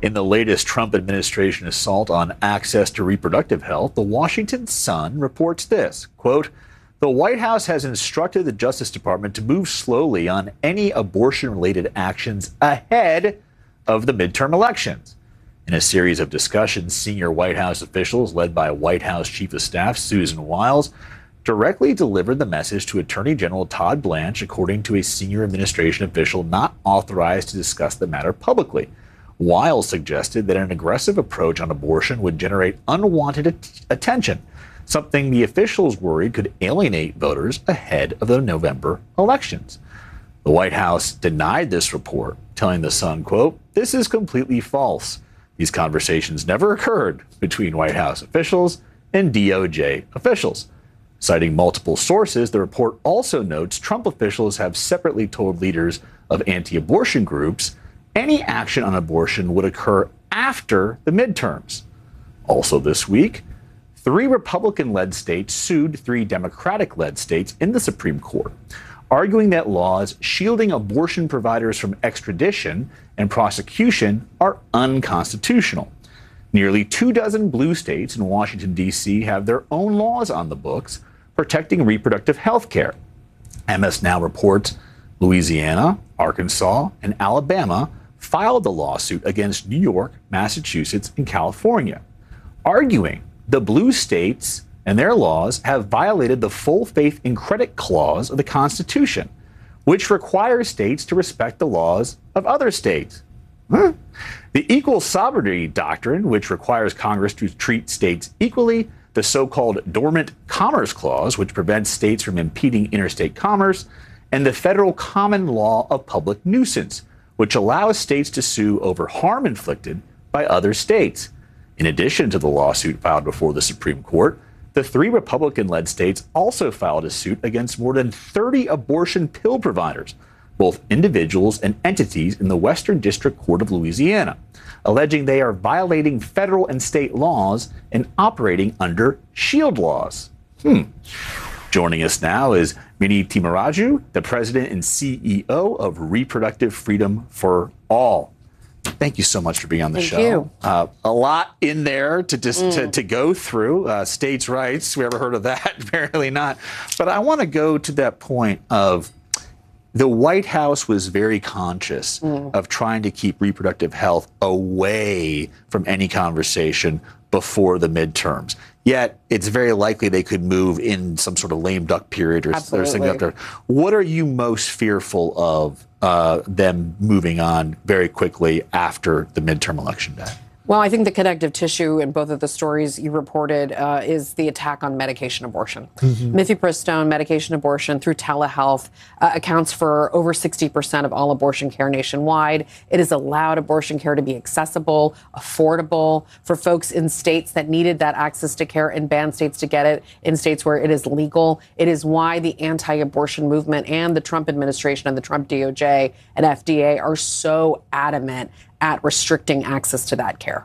In the latest Trump administration assault on access to reproductive health, the Washington Sun reports this, quote, "The White House has instructed the Justice Department to move slowly on any abortion-related actions ahead of the midterm elections." In a series of discussions, senior White House officials, led by White House Chief of Staff Susan Wiles, directly delivered the message to Attorney General Todd Blanche, according to a senior administration official not authorized to discuss the matter publicly. Wiles suggested that an aggressive approach on abortion would generate unwanted attention, something the officials worried could alienate voters ahead of the November elections. The White House denied this report, telling The Sun, quote, "This is completely false. These conversations never occurred between White House officials and DOJ officials." Citing multiple sources, the report also notes Trump officials have separately told leaders of anti-abortion groups any action on abortion would occur after the midterms. Also this week, 3 Republican-led states sued 3 Democratic-led states in the Supreme Court, arguing that laws shielding abortion providers from extradition and prosecution are unconstitutional. Nearly 24 blue states in Washington, D.C. have their own laws on the books protecting reproductive health care. MS Now reports Louisiana, Arkansas, and Alabama filed the lawsuit against New York, Massachusetts, and California, arguing the blue states and their laws have violated the full faith and credit clause of the Constitution, which requires states to respect the laws of other states. The equal sovereignty doctrine, which requires Congress to treat states equally, the so-called Dormant Commerce Clause, which prevents states from impeding interstate commerce, and the federal common law of public nuisance, which allows states to sue over harm inflicted by other states. In addition to the lawsuit filed before the Supreme Court, the 3 Republican-led states also filed a suit against more than 30 abortion pill providers, both individuals and entities, in the Western District Court of Louisiana, alleging they are violating federal and state laws and operating under shield laws. Joining us now is Mini Timaraju, the president and CEO of Reproductive Freedom for All. Thank you so much for being on the show. Thank you. A lot in there to go through. States' rights, we ever heard of that? Apparently not. But I want to go to that point of the White House was very conscious of trying to keep reproductive health away from any conversation before the midterms. Yet it's very likely they could move in some sort of lame duck period or something up there. What are you most fearful of them moving on very quickly after the midterm election day? Well, I think the connective tissue in both of the stories you reported is the attack on medication abortion. Mifepristone medication abortion through telehealth accounts for over 60% of all abortion care nationwide. It has allowed abortion care to be accessible, affordable for folks in states that needed that access to care and banned states to get it in states where it is legal. It is why the anti-abortion movement and the Trump administration and the Trump DOJ and FDA are so adamant at restricting access to that care.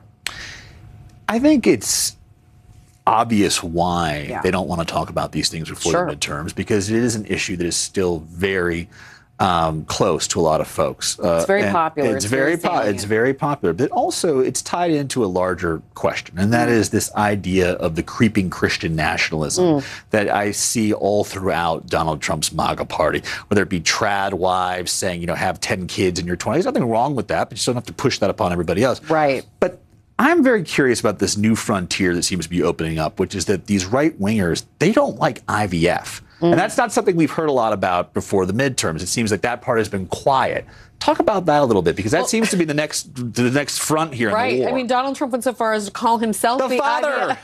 I think it's obvious why they don't want to talk about these things before the midterms, because it is an issue that is still very close to a lot of folks. It's very popular. It's very popular, but also it's tied into a larger question, and that is this idea of the creeping Christian nationalism that I see all throughout Donald Trump's MAGA party, whether it be trad wives saying, have 10 kids in your 20s. There's nothing wrong with that, but you don't have to push that upon everybody else. Right. But I'm very curious about this new frontier that seems to be opening up, which is that these right-wingers, they don't like IVF. And that's not something we've heard a lot about before the midterms. It seems like that part has been quiet. Talk about that a little bit, because that seems to be the next front here in the war. I mean, Donald Trump went so far as to call himself the father.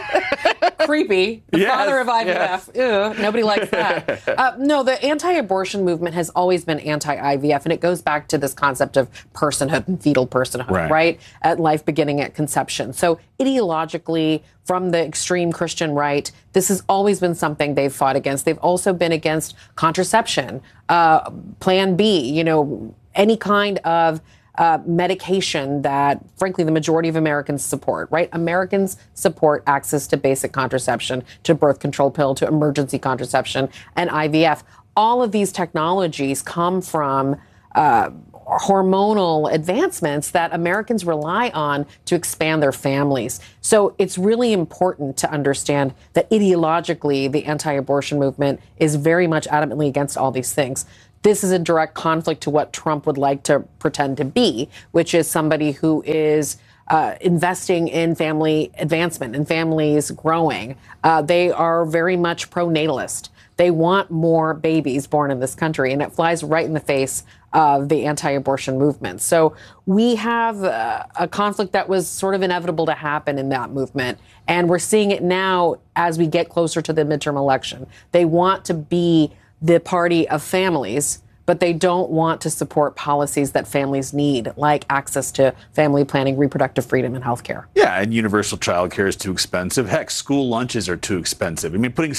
Creepy. The father of IVF. Ew, nobody likes that. No, the anti-abortion movement has always been anti-IVF, and it goes back to this concept of personhood and fetal personhood, right? At life beginning at conception. So ideologically, from the extreme Christian right, this has always been something they've fought against. They've also been against contraception, Plan B, any kind of medication that, frankly, the majority of Americans support, right? Americans support access to basic contraception, to birth control pill, to emergency contraception, and IVF. All of these technologies come from hormonal advancements that Americans rely on to expand their families. So it's really important to understand that ideologically, the anti-abortion movement is very much adamantly against all these things. This is a direct conflict to what Trump would like to pretend to be, which is somebody who is investing in family advancement and families growing. They are very much pro-natalist. They want more babies born in this country, and it flies right in the face of the anti-abortion movement. So we have a conflict that was sort of inevitable to happen in that movement, and we're seeing it now as we get closer to the midterm election. They want to be the party of families, but they don't want to support policies that families need, like access to family planning, reproductive freedom, and health care. Yeah, and universal child care is too expensive. Heck, school lunches are too expensive. I mean, putting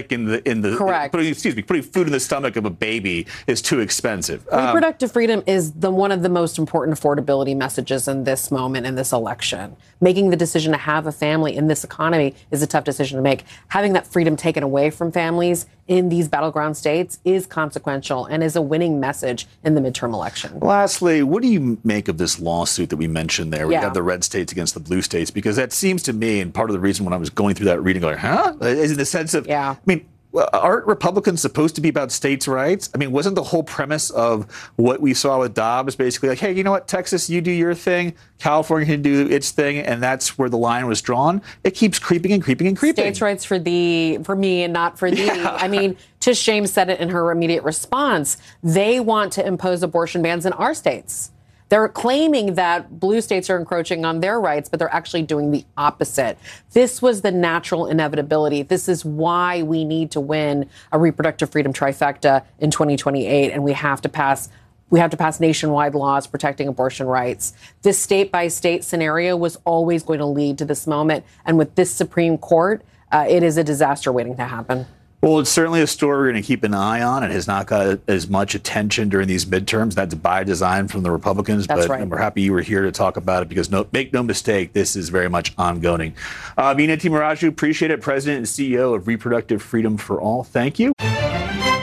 Correct. Putting food in the stomach of a baby is too expensive. Reproductive freedom is one of the most important affordability messages in this moment, in this election. Making the decision to have a family in this economy is a tough decision to make. Having that freedom taken away from families in these battleground states is consequential and is a winning message in the midterm election. Lastly, what do you make of this lawsuit that we mentioned there? We Yeah. have the red states against the blue states, because that seems to me, and part of the reason when I was going through that reading, going, is in the sense of, Yeah. I mean, aren't Republicans supposed to be about states' rights? I mean, wasn't the whole premise of what we saw with Dobbs basically like, hey, you know what, Texas, you do your thing, California can do its thing, and that's where the line was drawn? It keeps creeping and creeping and creeping. States' rights for me and not for thee. Yeah. I mean, Tish James said it in her immediate response. They want to impose abortion bans in our states. They're claiming that blue states are encroaching on their rights, but they're actually doing the opposite. This was the natural inevitability. This is why we need to win a reproductive freedom trifecta in 2028, and we have to pass nationwide laws protecting abortion rights. This state-by-state scenario was always going to lead to this moment, and with this Supreme Court, it is a disaster waiting to happen. Well, it's certainly a story we're going to keep an eye on. It has not got as much attention during these midterms. That's by design from the Republicans. That's but right. We're happy you were here to talk about it, because make no mistake, this is very much ongoing. Meena Timuraju, appreciate it. President and CEO of Reproductive Freedom for All. Thank you.